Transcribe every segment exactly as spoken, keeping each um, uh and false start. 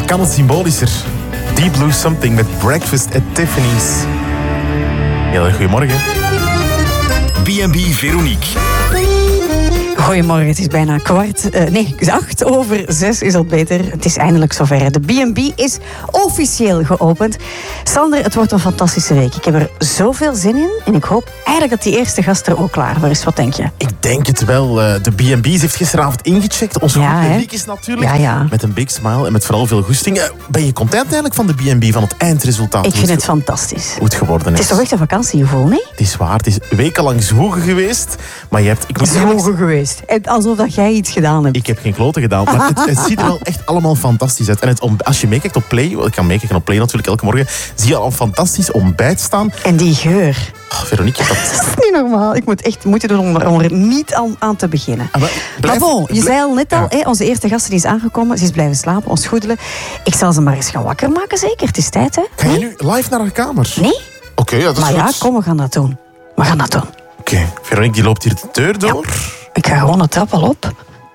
Ah, kan het symbolischer? Deep Blue Something met Breakfast at Tiffany's. Heel erg goedemorgen. B en B Veronique. Goedemorgen, het is bijna kwart, uh, nee, acht over zes is al beter. Het is eindelijk zover. De B en B is officieel geopend. Sander, het wordt een fantastische week. Ik heb er zoveel zin in en ik hoop eigenlijk dat die eerste gast er ook klaar voor is. Wat denk je? Ik denk het wel. De B en B's heeft gisteravond ingecheckt. Onze Ja, goed hè? publiek is natuurlijk Ja, ja. met een big smile en met vooral veel goesting. Uh, Ben je content eigenlijk van de B en B, van het eindresultaat? Ik Hoe vind het ge- fantastisch. Hoe het geworden is. Het is toch echt een vakantiegevoel, nee? Het is waar. Het is wekenlang zwoegen geweest. Maar je hebt... Ik moet eerlijk Zwoegen geweest. En alsof dat jij iets gedaan hebt. Ik heb geen kloten gedaan, maar het, het ziet er wel echt allemaal fantastisch uit. En het, om- als je meekijkt op Play, ik kan meekijken op Play natuurlijk elke morgen, zie je al een fantastisch ontbijt staan. En die geur. Oh, Veronique, dat... Dat is niet normaal. Ik moet echt moeten doen om er, om er niet aan, aan te beginnen. Ah, maar blijf- maar bon, je blijf- zei al net al, Ja. hè, onze eerste gast die is aangekomen. Ze is blijven slapen, ons goedelen. Ik zal ze maar eens gaan wakker maken, zeker. Het is tijd, hè? Ga je Nee? nu live naar haar kamer? Nee? Oké, ja, dat is Maar ja, goed. kom, we gaan dat doen. We gaan dat doen. Oké, Veronique die loopt hier de deur door. Ik ga gewoon de trap al op.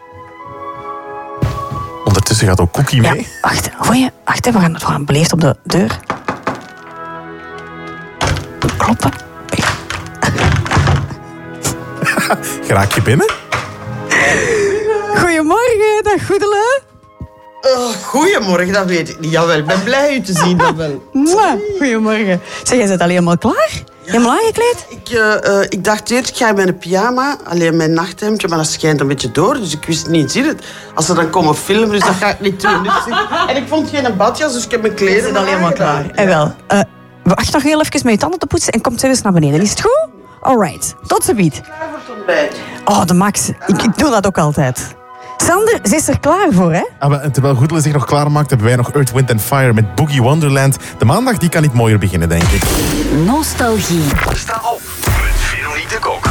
Ondertussen gaat ook Cookie Ja, mee. wacht. Goeie, wacht, hè, we gaan, we gaan beleefd op de deur. Kloppen. Geraak je binnen? Goedemorgen, dag goedelen. Oh, goedemorgen, dat weet ik niet. Jawel, ik ben blij u te zien, dat wel. Mwah, goedemorgen. Zeg, jij bent al helemaal klaar? Helemaal aangekleed? Ik, uh, uh, ik dacht eerst, ik ga in mijn pyjama, alleen mijn nachthemdje, maar dat schijnt een beetje door, dus ik wist niet, zie het. Als ze dan komen filmen, dus dat ga ik niet doen. Dus ik- en ik vond geen badjas, dus ik heb mijn Je kleren bent al helemaal klaar. aangedaan. En wel, uh, wacht nog heel even met je tanden te poetsen en kom zelfs eens naar beneden. Is het goed? Alright, tot ziens. Klaar voor het ontbijt. Oh, de Max. Ik, ik doe dat ook altijd. Sander, ze is er klaar voor, hè? Ah, maar terwijl Goedele zich nog klaarmaakt, hebben wij nog Earth, Wind and Fire met Boogie Wonderland. De maandag die kan niet mooier beginnen, denk ik. Nostalgie. Sta op met Veronique de Kok.